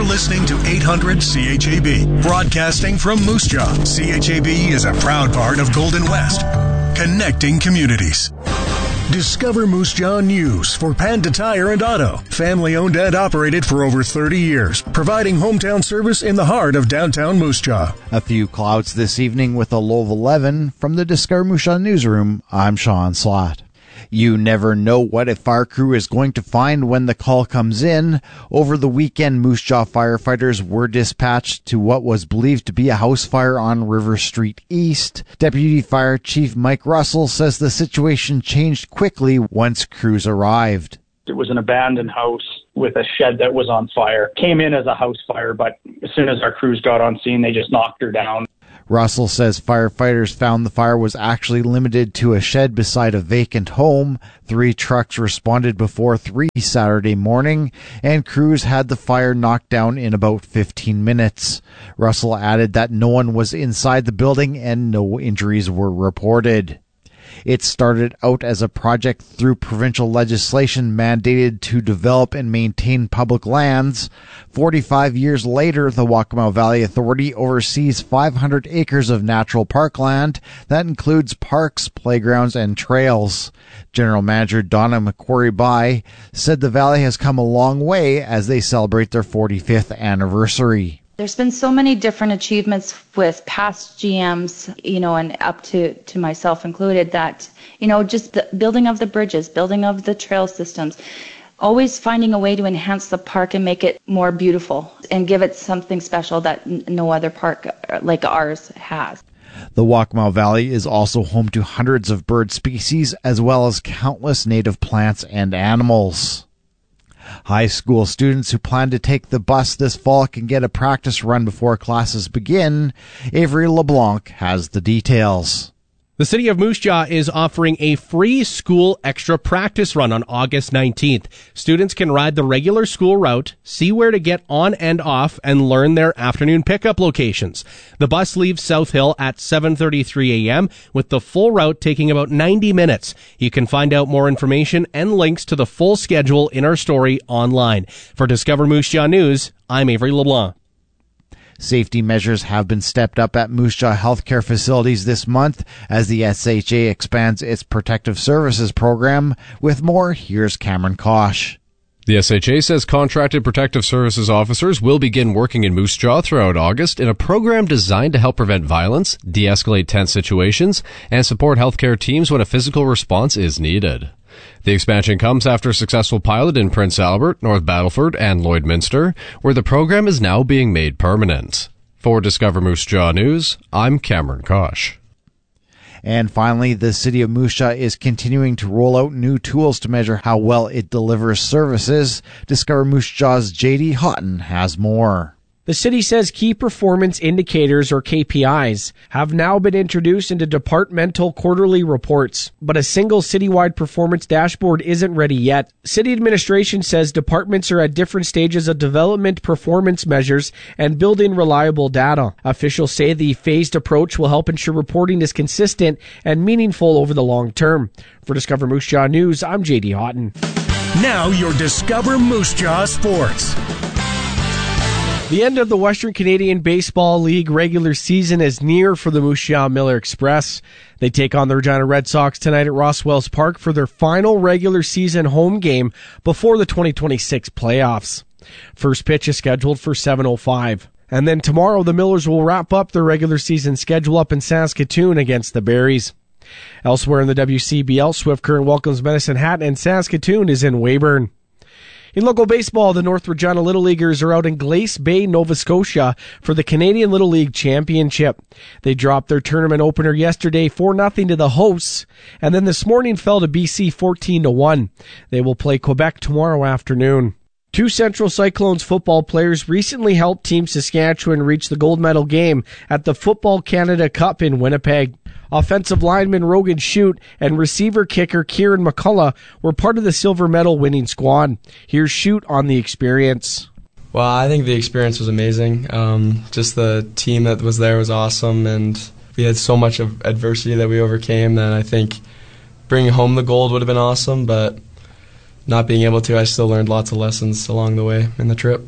You're listening to 800 CHAB, broadcasting from Moose Jaw. CHAB is a proud part of Golden West, connecting communities. Discover Moose Jaw News for Panda Tire and Auto. Family owned and operated for over 30 years, providing hometown service in the heart of downtown Moose Jaw. A few clouds this evening with a low of 11. From the Discover Moose Jaw newsroom, I'm Sean Slott. You never know what a fire crew is going to find when the call comes in. Over the weekend, Moose Jaw firefighters were dispatched to what was believed to be a house fire on River Street East. Deputy Fire Chief Mike Russell says the situation changed quickly once crews arrived. It was an abandoned house with a shed that was on fire. Came in as a house fire, but as soon as our crews got on scene, they just knocked her down. Russell says firefighters found the fire was actually limited to a shed beside a vacant home. 3 trucks responded before 3 Saturday morning, and crews had the fire knocked down in about 15 minutes. Russell added that no one was inside the building and no injuries were reported. It started out as a project through provincial legislation mandated to develop and maintain public lands. 45 years later, the Waccamaw Valley Authority oversees 500 acres of natural parkland that includes parks, playgrounds, and trails. General Manager Donna McQuarrie-By said the valley has come a long way as they celebrate their 45th anniversary. There's been so many different achievements with past GMs, and up to myself included, that, just the building of the bridges, building of the trail systems, always finding a way to enhance the park and make it more beautiful and give it something special that no other park like ours has. The Waccamaw Valley is also home to hundreds of bird species as well as countless native plants and animals. High school students who plan to take the bus this fall can get a practice run before classes begin. Avery LeBlanc has the details. The City of Moose Jaw is offering a free school extra practice run on August 19th. Students can ride the regular school route, see where to get on and off, and learn their afternoon pickup locations. The bus leaves South Hill at 7:33 a.m., with the full route taking about 90 minutes. You can find out more information and links to the full schedule in our story online. For Discover Moose Jaw News, I'm Avery LeBlanc. Safety measures have been stepped up at Moose Jaw healthcare facilities this month as the SHA expands its protective services program. With more, here's Cameron Kosh. The SHA says contracted protective services officers will begin working in Moose Jaw throughout August in a program designed to help prevent violence, de-escalate tense situations, and support healthcare teams when a physical response is needed. The expansion comes after a successful pilot in Prince Albert, North Battleford, and Lloydminster, where the program is now being made permanent. For Discover Moose Jaw News, I'm Cameron Kosh. And finally, the City of Moose Jaw is continuing to roll out new tools to measure how well it delivers services. Discover Moose Jaw's J.D. Houghton has more. The city says key performance indicators, or KPIs, have now been introduced into departmental quarterly reports, but a single citywide performance dashboard isn't ready yet. City administration says departments are at different stages of development performance measures and building reliable data. Officials say the phased approach will help ensure reporting is consistent and meaningful over the long term. For Discover Moose Jaw News, I'm J.D. Houghton. Now your Discover Moose Jaw Sports. The end of the Western Canadian Baseball League regular season is near for the Moose Jaw Miller Express. They take on the Regina Red Sox tonight at Ross Wells Park for their final regular season home game before the 2026 playoffs. First pitch is scheduled for 7:05. And then tomorrow the Millers will wrap up their regular season schedule up in Saskatoon against the Berries. Elsewhere in the WCBL, Swift Current welcomes Medicine Hat and Saskatoon is in Weyburn. In local baseball, the North Regina Little Leaguers are out in Glace Bay, Nova Scotia for the Canadian Little League Championship. They dropped their tournament opener yesterday 4-0 to the hosts, and then this morning fell to BC 14-1. They will play Quebec tomorrow afternoon. 2 Central Cyclones football players recently helped Team Saskatchewan reach the gold medal game at the Football Canada Cup in Winnipeg. Offensive lineman Rogan Shute and receiver kicker Kieran McCullough were part of the silver medal winning squad. Here's Shute on the experience. Well, I think the experience was amazing. Just the team that was there was awesome, and we had so much of adversity that we overcame that I think bringing home the gold would have been awesome, but not being able to, I still learned lots of lessons along the way in the trip.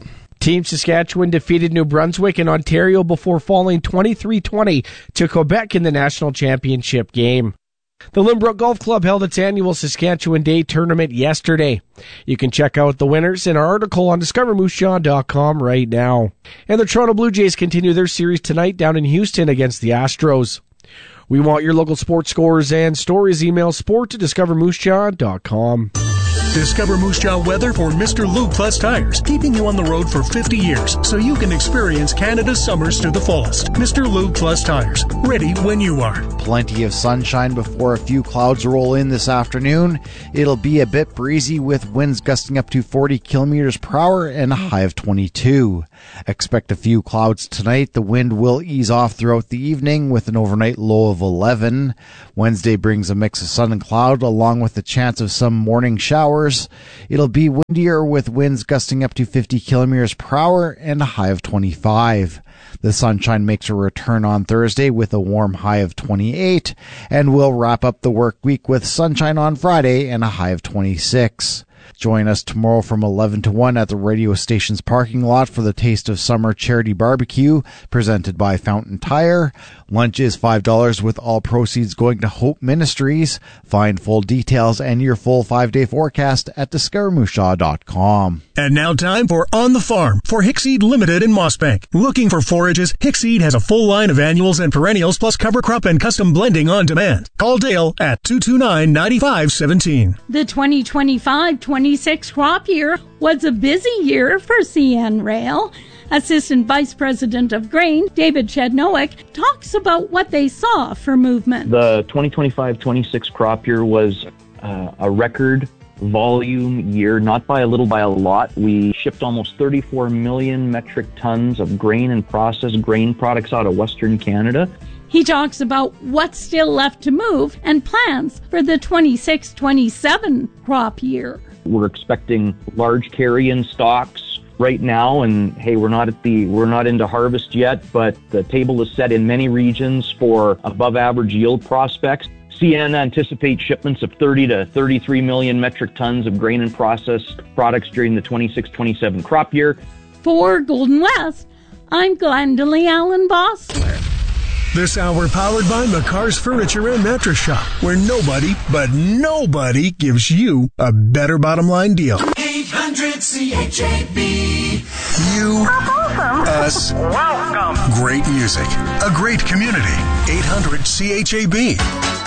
Team Saskatchewan defeated New Brunswick in Ontario before falling 23-20 to Quebec in the national championship game. The Lynbrook Golf Club held its annual Saskatchewan Day tournament yesterday. You can check out the winners in our article on discovermoosejaw.com right now. And the Toronto Blue Jays continue their series tonight down in Houston against the Astros. We want your local sports scores and stories. Email sport@discovermoosejaw.com. Discover Moose Jaw weather for Mr. Lube Plus Tires, keeping you on the road for 50 years so you can experience Canada's summers to the fullest. Mr. Lube Plus Tires, ready when you are. Plenty of sunshine before a few clouds roll in this afternoon. It'll be a bit breezy with winds gusting up to 40 kilometers per hour and a high of 22. Expect a few clouds tonight. The wind will ease off throughout the evening with an overnight low of 11. Wednesday brings a mix of sun and cloud along with the chance of some morning showers. It'll be windier with winds gusting up to 50 kilometers per hour and a high of 25. The sunshine makes a return on Thursday with a warm high of 28, and we'll wrap up the work week with sunshine on Friday and a high of 26. Join us tomorrow from 11 to 1 at the radio station's parking lot for the Taste of Summer charity barbecue presented by Fountain Tire. Lunch is $5 with all proceeds going to Hope Ministries. Find full details and your full 5-day forecast at discovermoosejaw.com. And now time for On the Farm for Hickseed Limited in Mossbank. Looking for forages? Hickseed has a full line of annuals and perennials plus cover crop and custom blending on demand. Call Dale at 229-9517. The 2025-26 crop year was a busy year for CN Rail. Assistant Vice President of Grain, David Chednowick, talks about what they saw for movement. The 2025-26 crop year was a record volume year, not by a little, by a lot. We shipped almost 34 million metric tons of grain and processed grain products out of Western Canada. He talks about what's still left to move and plans for the 26-27 crop year. We're expecting large carry-in stocks right now, and hey, we're not into harvest yet, but the table is set in many regions for above average yield prospects. CN anticipates shipments of 30 to 33 million metric tons of grain and processed products during the 26-27 crop year. For Golden West, I'm Glendalee Allen Bossler. This hour powered by McCar's Furniture and Mattress Shop, where nobody, but nobody gives you a better bottom line deal. 800 CHAB. You, us, welcome. Great music, a great community. 800 CHAB.